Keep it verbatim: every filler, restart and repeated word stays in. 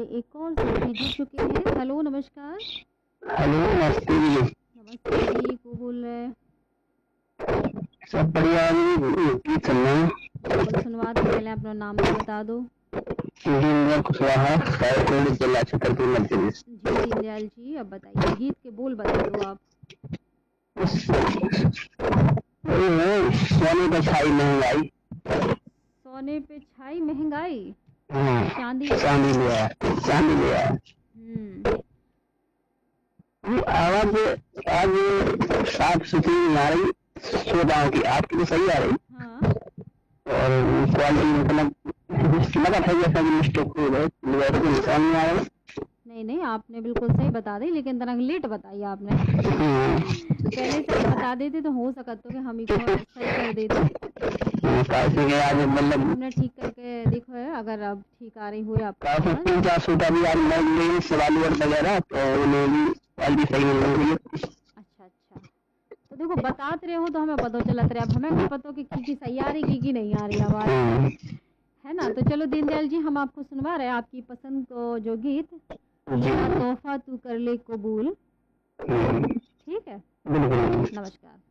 हमारे एक और साथी जुड़ चुके हैं। हेलो, नमस्कार। हेलो, नमस्ते जी। नमस्ते जी, को बोल रहे हैं? सब बढ़िया जी, गीत सुन रहे हैं। बिल्कुल सुनवा दो, पहले अपना नाम तो बता दो। दीनदयाल कुशवाहा, रायकोट जिला छतरपुर मध्य प्रदेश। जी दीनदयाल जी, अब बताइए, गीत के बोल बता दो आप। सोने पर छाई महंगाई। सोने पे छाई महंगाई, हाँ, चांदी ले आए। चांदी ले आया, चांदी ले आया। हम्म। आवाज आज साफ सुथरी नहीं आ रही श्रोताओं की, आपकी तो सही आ रही। हाँ। और क्वालिटी मतलब लगा था जैसा कि मिस्टेक हो गए, निशान नहीं आ रहा। नहीं नहीं, आपने बिल्कुल सही बता दी, लेकिन तरह लेट बताई आपने। हाँ, पहले सही बता देते तो हो सकता तो कि हम ही को सही कर देते। काफी के आज मतलब हमने ठीक करके देखो है, अगर अब ठीक आ रही हो आपको काफी आवाज। तीन चार सूटा भी आज लग गई सवाल वगैरह, तो उन्हें भी क्वालिटी सही नहीं हो रही है। अच्छा अच्छा, तो देखो बतात रहे हो तो हमें पता चलत रहे, अब हमें क्या पता कि की की सही आ रही की की नहीं आ रही आवाज, हाँ, है ना। तो चलो दीनदयाल जी, हम आपको सुनवा रहे हैं आपकी पसंद को जो गीत, मेरा तोहफा तू कर ले कबूल। हाँ, ठीक है, बिल्कुल। नमस्कार।